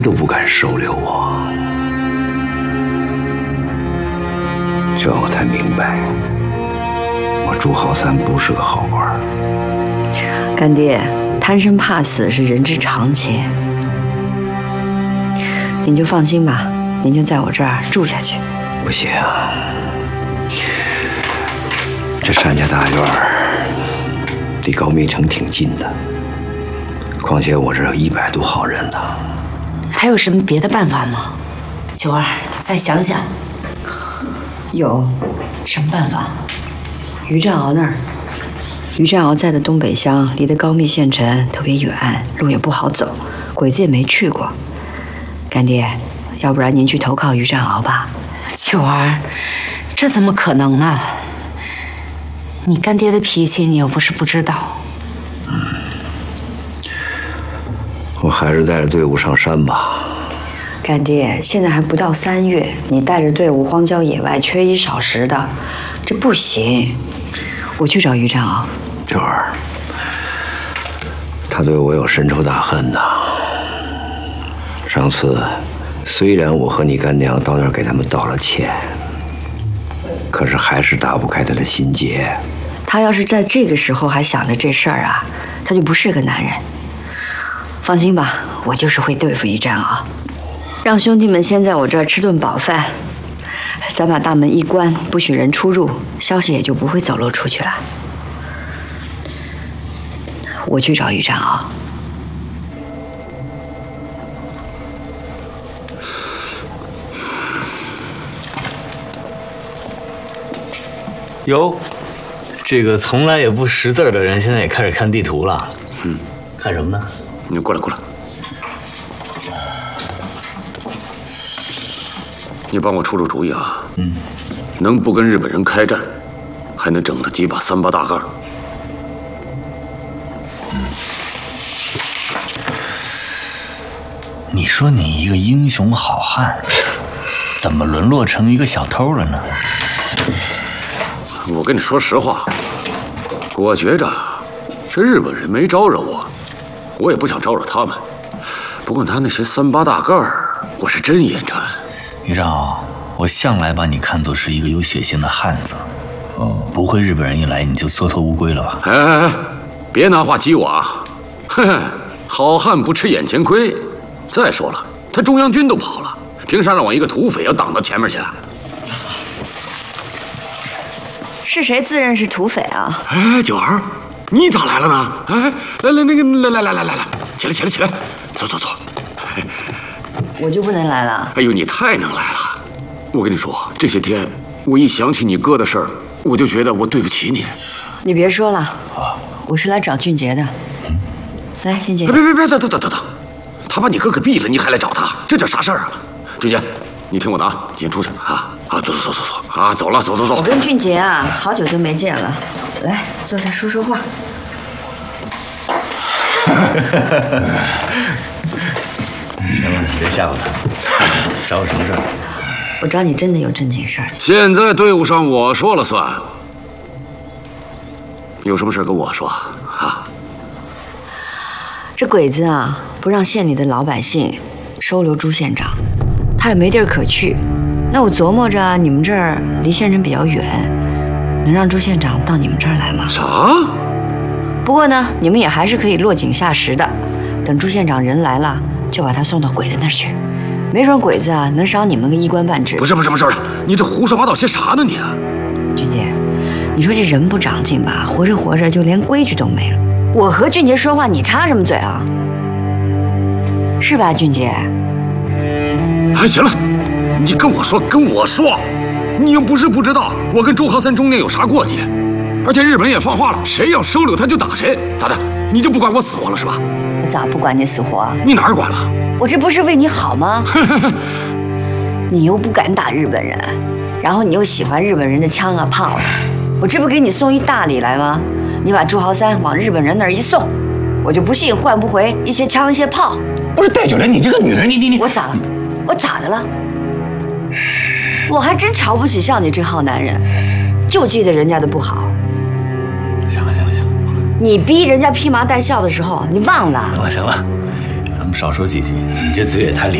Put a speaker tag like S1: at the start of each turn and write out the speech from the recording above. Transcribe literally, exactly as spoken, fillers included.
S1: 都不敢收留我，这我才明白，我朱浩三不是个好官。
S2: 干爹，贪生怕死是人之常情，您就放心吧，您就在我这儿住下去。
S1: 不行，这单家大院离高密城挺近的，况且我这有一百多号人呢。
S3: 还有什么别的办法吗？九儿，再想想。
S2: 有，
S3: 什么办法？
S2: 于占鳌那儿，于占鳌在的东北乡离得高密县城特别远，路也不好走，鬼子也没去过。干爹，要不然您去投靠于占鳌吧。
S3: 九儿，这怎么可能呢？你干爹的脾气你又不是不知道。
S1: 嗯，我还是带着队伍上山吧。
S2: 干爹，现在还不到三月，你带着队伍荒郊野外，缺衣少食的，这不行。我去找于占鳌。
S1: 九儿，他对我有深仇大恨呐。上次虽然我和你干娘到那儿给他们道了歉，可是还是打不开他的心结。
S2: 他要是在这个时候还想着这事儿啊，他就不是个男人。放心吧，我就是会对付于占鳌。让兄弟们先在我这儿吃顿饱饭，咱把大门一关，不许人出入，消息也就不会走漏出去了。我去找于占鳌。
S4: 哟，这个从来也不识字的人，现在也开始看地图了。嗯，看什么呢？
S5: 你过来，过来。你帮我出出主意啊！嗯，能不跟日本人开战，还能整得几把三八大盖。
S4: 嗯，你说你一个英雄好汉，怎么沦落成一个小偷了呢？
S5: 我跟你说实话，我觉着这日本人没招惹我，我也不想招惹他们。不过他那些三八大盖儿，我是真眼馋。
S4: 于占鳌，我向来把你看作是一个有血性的汉子，哦，不会日本人一来你就缩头乌龟了吧？
S5: 哎哎哎，别拿话激我啊！嘿嘿，好汉不吃眼前亏。再说了，他中央军都跑了，凭啥让我一个土匪要挡到前面去？
S2: 是谁自认是土匪啊？
S5: 哎，九儿，你咋来了呢？哎，来来那个来来来来来来，起来起来起来，走走走。哎，
S2: 我就不能来了？
S5: 哎呦，你太能来了！我跟你说，这些天我一想起你哥的事儿，我就觉得我对不起你。
S2: 你别说了，我是来找俊杰的。来，俊杰。
S5: 别别别，等等等等等，他把你哥给毙了，你还来找他，这叫啥事儿啊？俊杰，你听我的啊，先出去啊啊，走走走走走啊，走了，走走走。
S2: 我跟俊杰啊，好久都没见了，来坐下说说话。
S4: 行了，别吓唬他，找我什么事儿？
S2: 我找你真的有正经事儿。
S5: 现在队伍上我说了算，有什么事跟我说啊？
S2: 这鬼子啊，不让县里的老百姓收留朱县长，他也没地儿可去。那我琢磨着，你们这儿离县城比较远，能让朱县长到你们这儿来吗？
S5: 啥？
S2: 不过呢，你们也还是可以落井下石的，等朱县长人来了，就把他送到鬼子那儿去。没准鬼子啊能赏你们个一官半职。
S5: 不是不是不是，你这胡说八道些啥呢你？
S2: 俊杰，你说这人不长进吧，活着活着就连规矩都没了。我和俊杰说话，你插什么嘴啊？是吧，俊杰？
S5: 哎，行了，你跟我说跟我说，你又不是不知道我跟朱浩三中间有啥过节，而且日本人也放话了，谁要收留他就打谁，咋的？你就不管我死活了是吧？
S2: 我咋不管你死活啊？
S5: 你哪儿管了？
S2: 我这不是为你好吗？你又不敢打日本人，然后你又喜欢日本人的枪啊炮啊，我这不给你送一大礼来吗？你把朱豪三往日本人那儿一送，我就不信换不回一些枪一些炮。
S5: 不是戴九莲，你这个女人，你你你，
S2: 我咋了？我咋的了？我还真瞧不起像你这号男人，就记得人家的不好。
S4: 行了行了行了，
S2: 你逼人家披麻戴孝的时候，你忘了？
S4: 行了行了，咱们们少说几句。你这嘴也太利